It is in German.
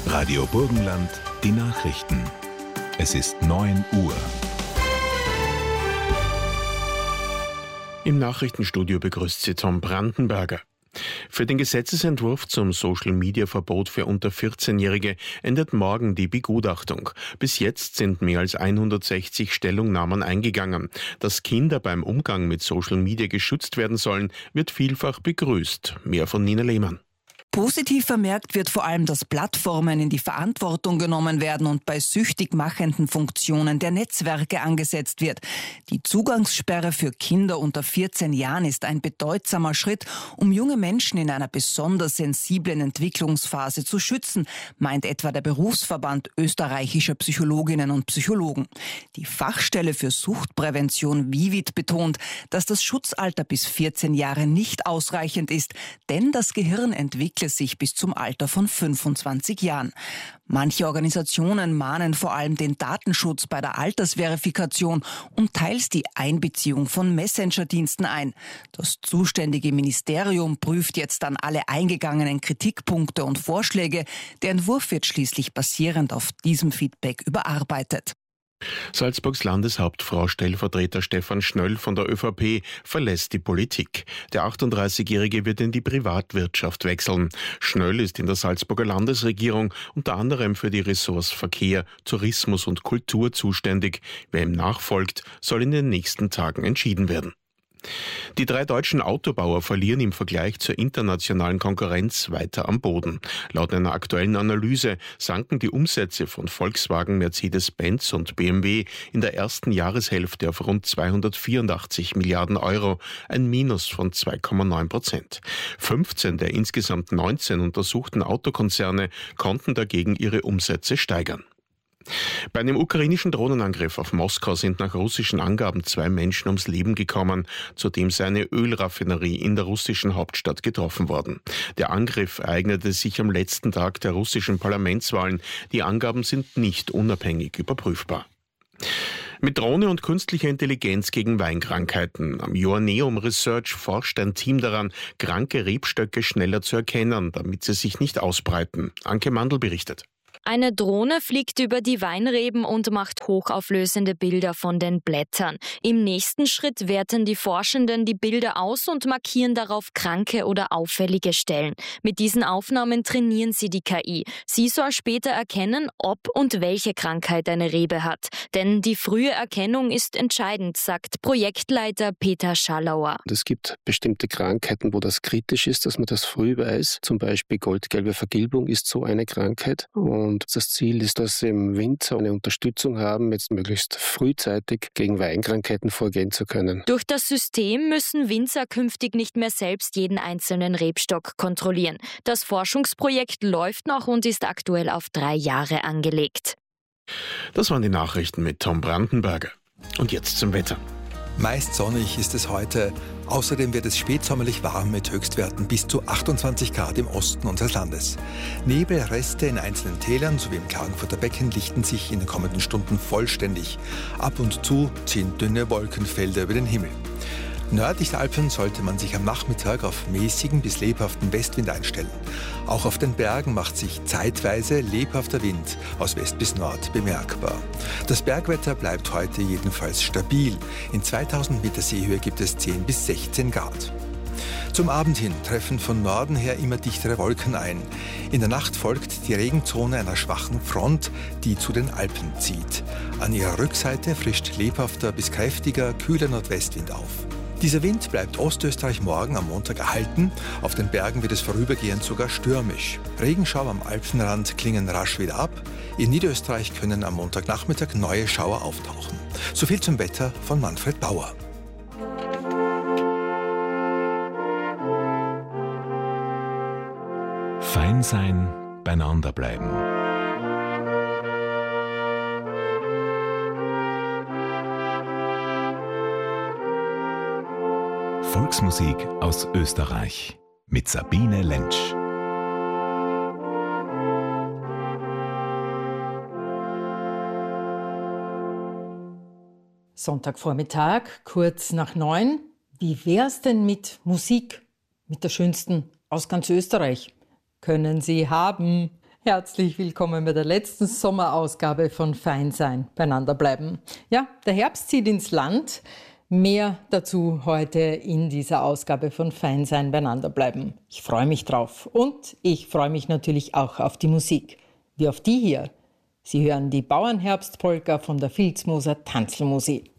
Radio Burgenland, die Nachrichten. Es ist 9 Uhr. Im Nachrichtenstudio begrüßt Sie Tom Brandenberger. Für den Gesetzesentwurf zum Social-Media-Verbot für unter 14-Jährige endet morgen die Begutachtung. Bis jetzt sind mehr als 160 Stellungnahmen eingegangen. Dass Kinder beim Umgang mit Social Media geschützt werden sollen, wird vielfach begrüßt. Mehr von Nina Lehmann. Positiv vermerkt wird vor allem, dass Plattformen in die Verantwortung genommen werden und bei süchtig machenden Funktionen der Netzwerke angesetzt wird. Die Zugangssperre für Kinder unter 14 Jahren ist ein bedeutsamer Schritt, um junge Menschen in einer besonders sensiblen Entwicklungsphase zu schützen, meint etwa der Berufsverband österreichischer Psychologinnen und Psychologen. Die Fachstelle für Suchtprävention VIVID betont, dass das Schutzalter bis 14 Jahre nicht ausreichend ist, denn das Gehirn entwickelt sich bis zum Alter von 25 Jahren. Manche Organisationen mahnen vor allem den Datenschutz bei der Altersverifikation und teils die Einbeziehung von Messenger-Diensten ein. Das zuständige Ministerium prüft jetzt dann alle eingegangenen Kritikpunkte und Vorschläge. Der Entwurf wird schließlich basierend auf diesem Feedback überarbeitet. Salzburgs Landeshauptfrau Stellvertreter Stefan Schnöll von der ÖVP verlässt die Politik. Der 38-Jährige wird in die Privatwirtschaft wechseln. Schnöll ist in der Salzburger Landesregierung unter anderem für die Ressorts Verkehr, Tourismus und Kultur zuständig. Wer ihm nachfolgt, soll in den nächsten Tagen entschieden werden. Die 3 deutschen Autobauer verlieren im Vergleich zur internationalen Konkurrenz weiter am Boden. Laut einer aktuellen Analyse sanken die Umsätze von Volkswagen, Mercedes-Benz und BMW in der ersten Jahreshälfte auf rund 284 Milliarden Euro, ein Minus von 2,9%. 15 der insgesamt 19 untersuchten Autokonzerne konnten dagegen ihre Umsätze steigern. Bei einem ukrainischen Drohnenangriff auf Moskau sind nach russischen Angaben 2 Menschen ums Leben gekommen. Zudem sei eine Ölraffinerie in der russischen Hauptstadt getroffen worden. Der Angriff ereignete sich am letzten Tag der russischen Parlamentswahlen. Die Angaben sind nicht unabhängig überprüfbar. Mit Drohne und künstlicher Intelligenz gegen Weinkrankheiten. Am Joanneum Research forscht ein Team daran, kranke Rebstöcke schneller zu erkennen, damit sie sich nicht ausbreiten. Anke Mandl berichtet. Eine Drohne fliegt über die Weinreben und macht hochauflösende Bilder von den Blättern. Im nächsten Schritt werten die Forschenden die Bilder aus und markieren darauf kranke oder auffällige Stellen. Mit diesen Aufnahmen trainieren sie die KI. Sie soll später erkennen, ob und welche Krankheit eine Rebe hat. Denn die frühe Erkennung ist entscheidend, sagt Projektleiter Peter Schallauer. Es gibt bestimmte Krankheiten, wo das kritisch ist, dass man das früh weiß. Zum Beispiel goldgelbe Vergilbung ist so eine Krankheit. Und das Ziel ist, dass wir im Winter eine Unterstützung haben, jetzt möglichst frühzeitig gegen Weinkrankheiten vorgehen zu können. Durch das System müssen Winzer künftig nicht mehr selbst jeden einzelnen Rebstock kontrollieren. Das Forschungsprojekt läuft noch und ist aktuell auf 3 Jahre angelegt. Das waren die Nachrichten mit Tom Brandenberger. Und jetzt zum Wetter. Meist sonnig ist es heute. Außerdem wird es spätsommerlich warm mit Höchstwerten bis zu 28 Grad im Osten unseres Landes. Nebelreste in einzelnen Tälern sowie im Klagenfurter Becken lichten sich in den kommenden Stunden vollständig. Ab und zu ziehen dünne Wolkenfelder über den Himmel. Nördlich der Alpen sollte man sich am Nachmittag auf mäßigen bis lebhaften Westwind einstellen. Auch auf den Bergen macht sich zeitweise lebhafter Wind aus West bis Nord bemerkbar. Das Bergwetter bleibt heute jedenfalls stabil. In 2000 Meter Seehöhe gibt es 10 bis 16 Grad. Zum Abend hin treffen von Norden her immer dichtere Wolken ein. In der Nacht folgt die Regenzone einer schwachen Front, die zu den Alpen zieht. An ihrer Rückseite frischt lebhafter bis kräftiger, kühler Nordwestwind auf. Dieser Wind bleibt Ostösterreich morgen am Montag erhalten. Auf den Bergen wird es vorübergehend sogar stürmisch. Regenschauer am Alpenrand klingen rasch wieder ab. In Niederösterreich können am Montagnachmittag neue Schauer auftauchen. So viel zum Wetter von Manfred Bauer. Fein sein, beieinander bleiben. Volksmusik aus Österreich mit Sabine Lentsch. Sonntagvormittag, kurz nach 9. Wie wär's denn mit Musik? Mit der schönsten aus ganz Österreich? Können Sie haben. Herzlich willkommen bei der letzten Sommerausgabe von Fein sein, beieinander bleiben. Ja, der Herbst zieht ins Land. Mehr dazu heute in dieser Ausgabe von Fein sein, beieinander bleiben. Ich freue mich drauf und ich freue mich natürlich auch auf die Musik. Wie auf die hier. Sie hören die Bauernherbstpolka von der Vilsmoser Tanzlmusik.